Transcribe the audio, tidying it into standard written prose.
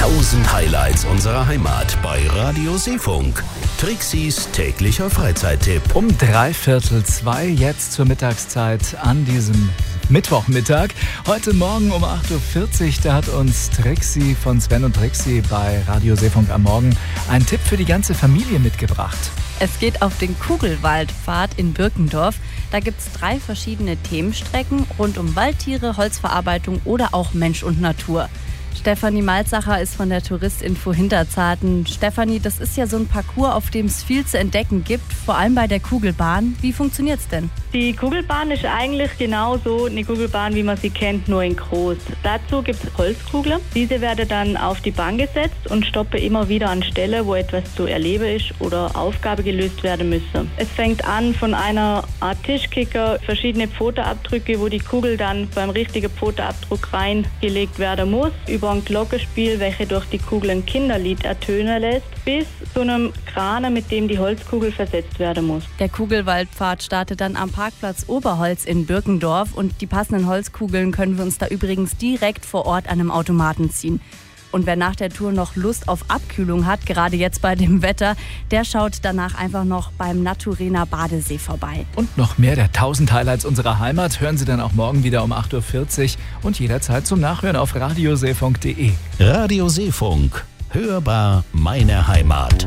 1000 Highlights unserer Heimat bei Radio Seefunk. Trixis täglicher Freizeittipp. Um 1:45 jetzt zur Mittagszeit an diesem Mittwochmittag. Heute Morgen um 8:40 Uhr, da hat uns Trixi von Sven und Trixi bei Radio Seefunk am Morgen einen Tipp für die ganze Familie mitgebracht. Es geht auf den Kugelwaldpfad in Birkendorf. Da gibt es 3 verschiedene Themenstrecken rund um Waldtiere, Holzverarbeitung oder auch Mensch und Natur. Stefanie Malzacher ist von der Touristinfo Hinterzarten. Stefanie, das ist ja so ein Parcours, auf dem es viel zu entdecken gibt, vor allem bei der Kugelbahn. Wie funktioniert's denn? Die Kugelbahn ist eigentlich genauso eine Kugelbahn, wie man sie kennt, nur in groß. Dazu gibt es Holzkugeln. Diese werden dann auf die Bahn gesetzt und stoppen immer wieder an Stellen, wo etwas zu erleben ist oder Aufgabe gelöst werden müsse. Es fängt an von einer Art Tischkicker, verschiedene Pfotenabdrücke, wo die Kugel dann beim richtigen Pfotenabdruck reingelegt werden muss, über ein Glockenspiel, welche durch die Kugel ein Kinderlied ertönen lässt, bis zu einem Kraner, mit dem die Holzkugel versetzt werden muss. Der Kugelwaldpfad startet dann am Parkplatz Oberholz in Birkendorf und die passenden Holzkugeln können wir uns da übrigens direkt vor Ort an einem Automaten ziehen. Und wer nach der Tour noch Lust auf Abkühlung hat, gerade jetzt bei dem Wetter, der schaut danach einfach noch beim Naturena Badesee vorbei. Und noch mehr der 1000 Highlights unserer Heimat hören Sie dann auch morgen wieder um 8:40 Uhr und jederzeit zum Nachhören auf radioseefunk.de. Radio Seefunk. Hörbar meine Heimat.